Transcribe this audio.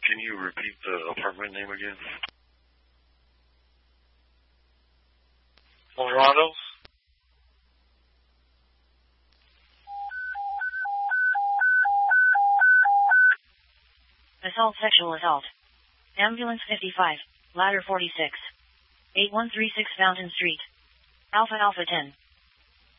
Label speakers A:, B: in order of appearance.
A: Can you repeat the apartment name again?
B: Colorado.
C: Assault, sexual assault. Ambulance 55, ladder 46. 8136 Fountain Street. Alpha Alpha 10.